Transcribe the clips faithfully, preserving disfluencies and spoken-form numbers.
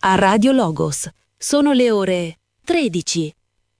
a Radio Logos. Sono le ore tredici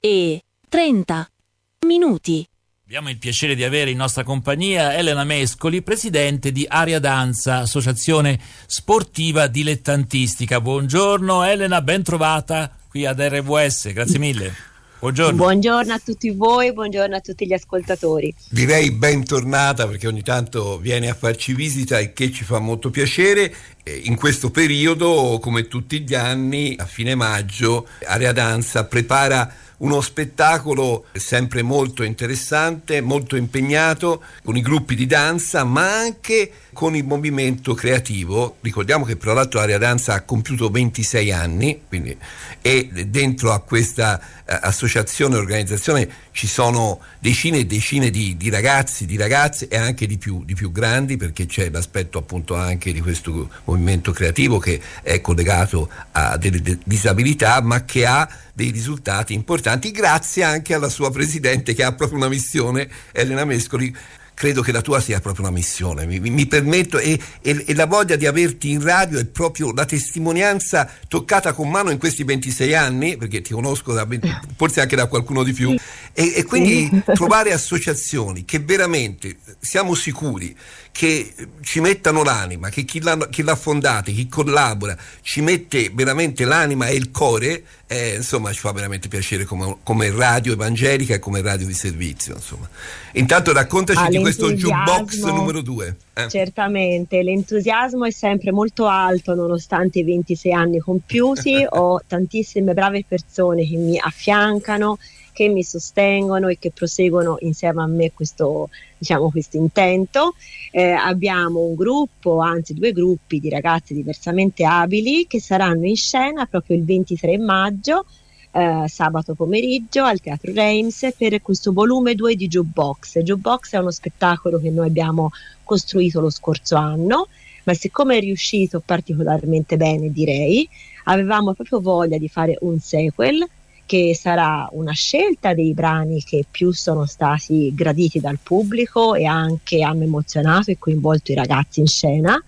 e trenta minuti. Abbiamo il piacere di avere in nostra compagnia Elena Mescoli, presidente di Aria Danza, associazione sportiva dilettantistica. Buongiorno Elena, ben trovata qui ad R W S, grazie mille. Buongiorno. Buongiorno a tutti voi, buongiorno a tutti gli ascoltatori. Direi bentornata, perché ogni tanto viene a farci visita e che ci fa molto piacere. In questo periodo, come tutti gli anni, a fine maggio, Aria Danza prepara uno spettacolo sempre molto interessante, molto impegnato, con i gruppi di danza, ma anche con il movimento creativo. Ricordiamo che tra l'altro Aria Danza ha compiuto ventisei anni, quindi, e dentro a questa eh, associazione, organizzazione, ci sono decine e decine di, di ragazzi, di ragazze e anche di più, di più grandi, perché c'è l'aspetto appunto anche di questo movimento creativo che è collegato a delle de- disabilità, ma che ha dei risultati importanti grazie anche alla sua presidente, che ha proprio una missione, Elena Mescoli. Credo che la tua sia proprio una missione, mi, mi permetto, e, e, e la voglia di averti in radio è proprio la testimonianza toccata con mano in questi ventisei anni, perché ti conosco da venti, forse anche da qualcuno di più, e, e quindi trovare associazioni che veramente siamo sicuri che ci mettano l'anima, che chi l'ha, chi l'ha fondata, chi collabora, ci mette veramente l'anima e il cuore, eh, insomma ci fa veramente piacere come, come radio evangelica e come radio di servizio, insomma. Intanto raccontaci ah, di questo jukebox numero due. Eh? Certamente, l'entusiasmo è sempre molto alto nonostante i ventisei anni compiuti. Ho tantissime brave persone che mi affiancano, che mi sostengono e che proseguono insieme a me questo, diciamo, questo intento. Eh, abbiamo un gruppo, anzi due gruppi di ragazzi diversamente abili che saranno in scena proprio il ventitré maggio, eh, sabato pomeriggio al Teatro Reims, per questo volume due di Jukebox. Jukebox è uno spettacolo che noi abbiamo costruito lo scorso anno, ma siccome è riuscito particolarmente bene, direi, avevamo proprio voglia di fare un sequel, che sarà una scelta dei brani che più sono stati graditi dal pubblico e anche hanno emozionato e coinvolto i ragazzi in scena,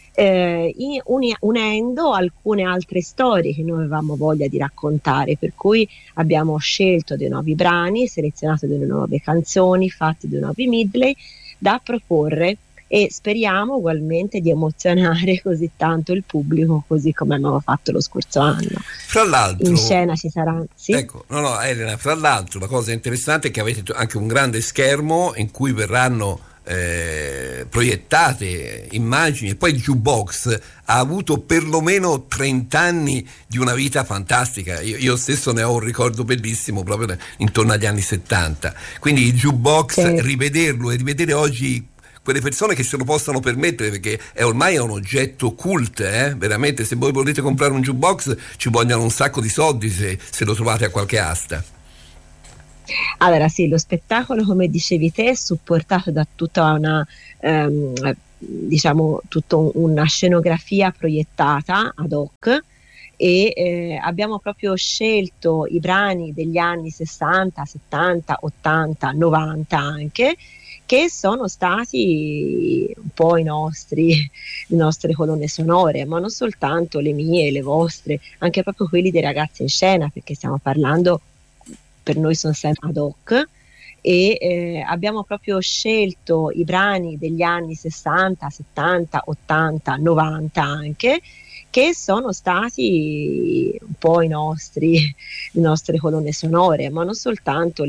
eh, in, uni, unendo alcune altre storie che noi avevamo voglia di raccontare, per cui abbiamo scelto dei nuovi brani, selezionato delle nuove canzoni, fatti dei nuovi medley da proporre, e speriamo ugualmente di emozionare così tanto il pubblico, così come abbiamo fatto lo scorso anno. Fra l'altro, in scena ci sarà, sì? Ecco, no, no, Elena, fra l'altro la cosa interessante è che avete anche un grande schermo in cui verranno eh, proiettate immagini, e poi il jukebox ha avuto perlomeno trenta anni di una vita fantastica. Io, io stesso ne ho un ricordo bellissimo proprio intorno agli anni settanta, quindi il jukebox, sì, rivederlo e rivedere oggi quelle persone che se lo possano permettere, perché è ormai è un oggetto cult, eh? Veramente, se voi volete comprare un jukebox ci vogliono un sacco di soldi se, se lo trovate a qualche asta. Allora sì, lo spettacolo, come dicevi te, è supportato da tutta una ehm, diciamo tutta una scenografia proiettata ad hoc, e eh, abbiamo proprio scelto i brani degli anni sessanta, settanta, ottanta, novanta anche, che sono stati un po' i nostri, le nostre colonne sonore, ma non soltanto le mie, le vostre, anche proprio quelli dei ragazzi in scena, perché stiamo parlando, per noi sono sempre ad hoc, e eh, abbiamo proprio scelto i brani degli anni sessanta, settanta, ottanta, novanta anche, che sono stati un po' i nostri, le nostre colonne sonore, ma non soltanto